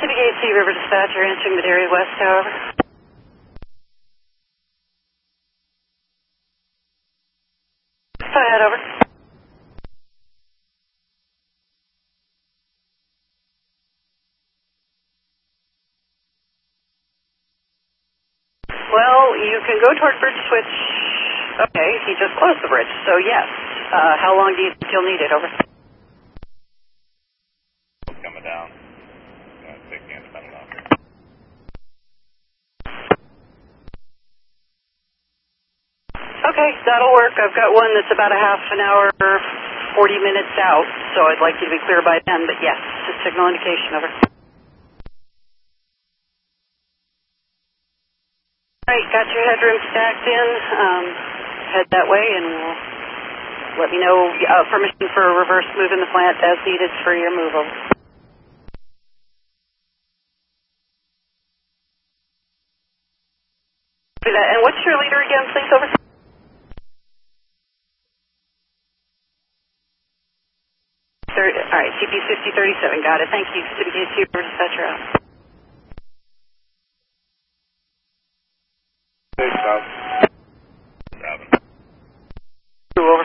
WKC River Dispatcher answering the Dairy West, however. Go ahead, over. Well, you can go toward Bridge Switch. Okay, he just closed the bridge, so yes. How long do you think you'll need it, over? Coming down. Take the independent off here. Okay, that'll work. I've got one that's about a half an hour, 40 minutes out, so I'd like you to be clear by then, but yes, just signal indication, over. Alright, got your headroom stacked in. Head that way and we'll let me know permission for a reverse move in the plant as needed for your move, over. Do that. And what's your leader again, please, over? Alright, CP 5037, got it. Thank you. WKC River Dispatcher out. Over.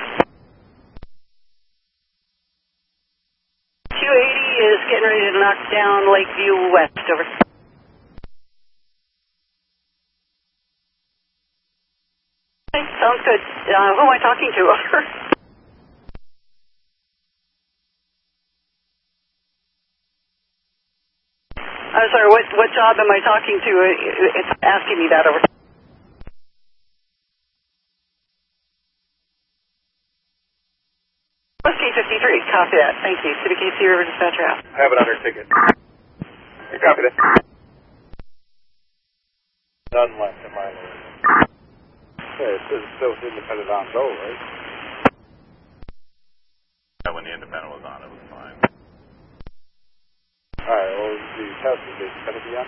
280 is getting ready to knock down Lakeview West, over. Okay, sounds good. Who am I talking to, over? I'm sorry, what job am I talking to? It's asking me that, over. Whiskey 53, copy that. Thank you. WKC River Dispatcher out. I have it under ticket. You copy that? None left in my list. Okay, it says it's still independent on go, right? Yeah, when the independent was on, it was fine. Alright, well, the test is independent again?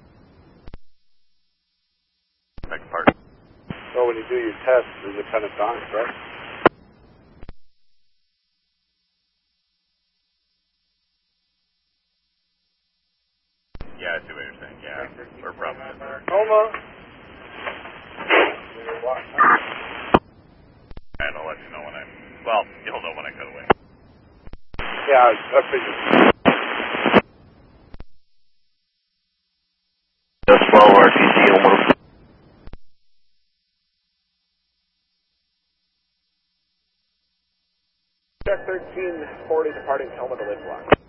Next part. So when you do your test, the independent's on, correct? Yeah, I see what you're saying. Yeah, we're probably in there. Oma! And I'll let you know when well, you'll know when I cut away. Yeah, I figured. Just 12 RTC almost. Check 1340 departing Helmet to Lid Block.